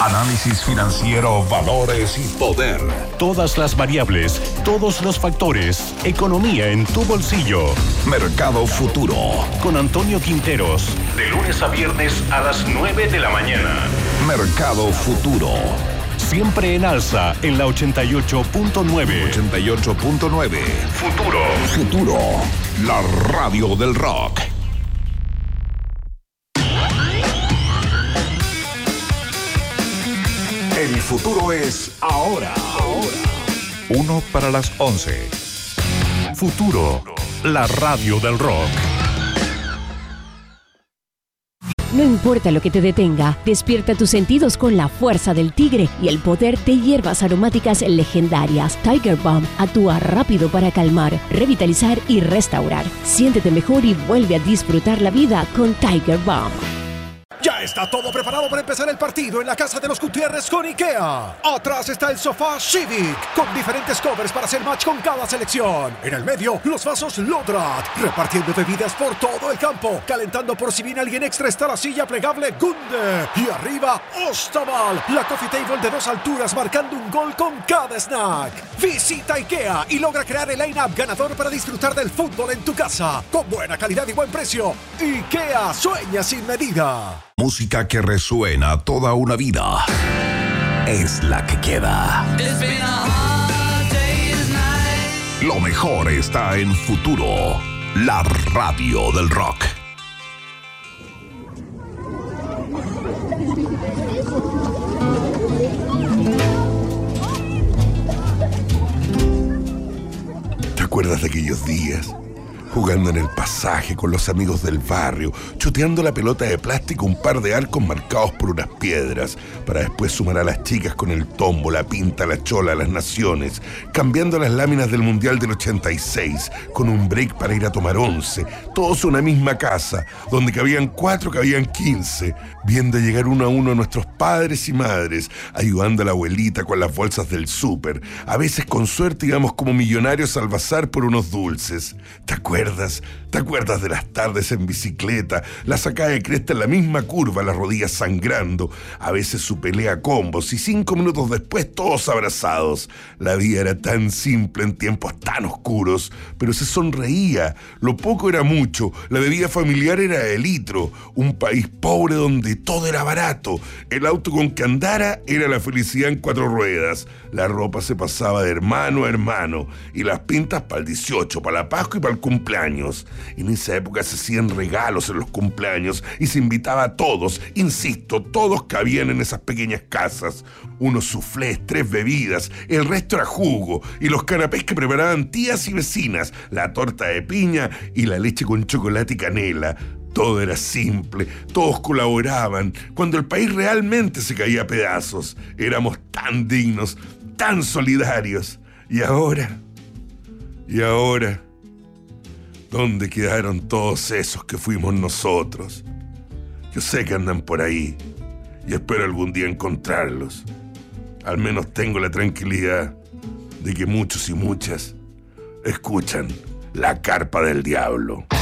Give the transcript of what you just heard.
Análisis financiero, valores y poder. Todas las variables, todos los factores. Economía en tu bolsillo. Mercado Futuro. Con Antonio Quinteros. De lunes a viernes a las 9 de la mañana. Mercado Futuro. Siempre en alza en la 88.9. 88.9. Futuro. Futuro. La radio del rock. El futuro es ahora. 1 para las 11. Futuro. La radio del rock. No importa lo que te detenga, despierta tus sentidos con la fuerza del tigre y el poder de hierbas aromáticas legendarias. Tiger Balm actúa rápido para calmar, revitalizar y restaurar. Siéntete mejor y vuelve a disfrutar la vida con Tiger Balm. Ya está todo preparado para empezar el partido en la casa de los Gutiérrez con IKEA. Atrás está el sofá Civic, con diferentes covers para hacer match con cada selección. En el medio, los vasos Lodrat, repartiendo bebidas por todo el campo. Calentando por si viene alguien extra está la silla plegable Gunde. Y arriba, Ostaval, la coffee table de 2 alturas marcando un gol con cada snack. Visita IKEA y logra crear el line-up ganador para disfrutar del fútbol en tu casa. Con buena calidad y buen precio. IKEA sueña sin medida. Música que resuena toda una vida es la que queda. Lo mejor está en Futuro, la radio del rock. ¿Te acuerdas de aquellos días? Jugando en el pasaje con los amigos del barrio, choteando la pelota de plástico un par de arcos marcados por unas piedras, para después sumar a las chicas con el tombo, la pinta, la chola, las naciones, cambiando las láminas del Mundial del 86, con un break para ir a tomar 11, todos una misma casa, donde cabían 4, cabían 15, viendo llegar uno a uno a nuestros padres y madres, ayudando a la abuelita con las bolsas del súper, a veces con suerte íbamos como millonarios al bazar por unos dulces. ¿Te acuerdas? ¿Te acuerdas de las tardes en bicicleta, la sacada de cresta en la misma curva, las rodillas sangrando, a veces su pelea a combos y 5 minutos después todos abrazados? La vida era tan simple en tiempos tan oscuros, pero se sonreía. Lo poco era mucho, la bebida familiar era de litro, un país pobre donde todo era barato, el auto con que andara era la felicidad en 4 ruedas, la ropa se pasaba de hermano a hermano y las pintas para el 18, para la Pascua y para el cumpleaños. En esa época se hacían regalos en los cumpleaños y se invitaba a todos, insisto, todos cabían en esas pequeñas casas. Unos soufflés, 3 bebidas, el resto era jugo y los canapés que preparaban tías y vecinas, la torta de piña y la leche con chocolate y canela. Todo era simple, todos colaboraban, cuando el país realmente se caía a pedazos. Éramos tan dignos, tan solidarios. ¿Y ahora? ¿Dónde quedaron todos esos que fuimos nosotros? Yo sé que andan por ahí y espero algún día encontrarlos. Al menos tengo la tranquilidad de que muchos y muchas escuchan La Carpa del Diablo.